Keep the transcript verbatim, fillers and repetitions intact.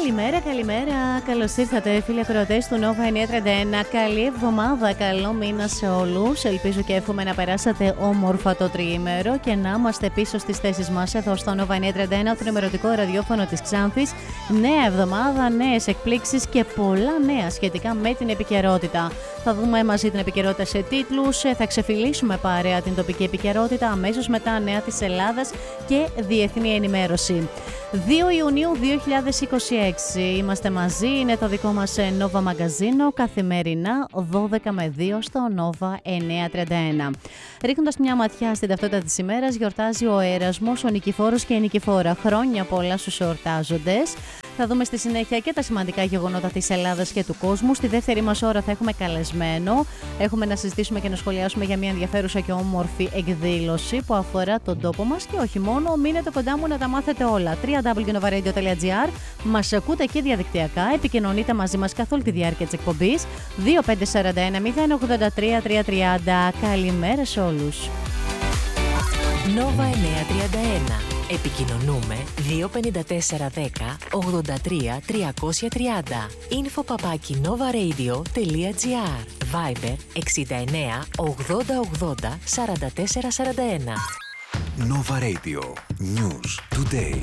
Καλημέρα, καλημέρα. Καλώς ήρθατε, φίλοι ακροατές του Nova εννιακόσια τριάντα ένα. Καλή εβδομάδα, καλό μήνα σε όλους. Ελπίζω και εύχομαι να περάσατε όμορφα το τριήμερο και να είμαστε πίσω στις θέσεις μας εδώ στο Nova εννιακόσια τριάντα ένα, το ενημερωτικό ραδιόφωνο της Ξάνθης. Νέα εβδομάδα, νέες εκπλήξεις και πολλά νέα σχετικά με την επικαιρότητα. Θα δούμε μαζί την επικαιρότητα σε τίτλους, θα ξεφυλίσουμε παρέα την τοπική επικαιρότητα, αμέσως μετά νέα της Ελλάδας και διεθνή ενημέρωση. δύο Ιουνίου δύο χιλιάδες είκοσι έξι είμαστε μαζί, είναι το δικό μας Nova Μαγκαζίνο, καθημερινά δώδεκα με δύο στο Nova εννιακόσια τριάντα ένα. Ρίχνοντας μια ματιά στην ταυτότητα της ημέρας, γιορτάζει ο Έρασμος, ο Νικηφόρος και η Νικηφόρα. Χρόνια πολλά στους εορτάζοντες. Θα δούμε στη συνέχεια και τα σημαντικά γεγονότα της Ελλάδας και του κόσμου. Στη δεύτερη μας ώρα θα έχουμε καλεσμένο. Έχουμε να συζητήσουμε και να σχολιάσουμε για μια ενδιαφέρουσα και όμορφη εκδήλωση που αφορά τον τόπο μας και όχι μόνο. Μείνετε κοντά μου να τα μάθετε όλα. double-u double-u double-u τελεία nova radio τελεία gr. Μας ακούτε και διαδικτυακά. Επικοινωνείτε μαζί μας καθ' όλη τη διάρκεια της εκπομπής. δύο πέντε τέσσερα ένα μηδέν ογδόντα τρία τριακόσια τριάντα. Καλημέρα σε όλους. Nova εννιακόσια τριάντα ένα. Επικοινωνούμε δύο πέντε τέσσερα ένα μηδέν ογδόντα τρία τριακόσια τριάντα. Info παπάκι novaradio τελεία gr. Viber εξήντα εννέα ογδόντα ογδόντα σαράντα τέσσερα σαράντα ένα. Nova Radio. News Today.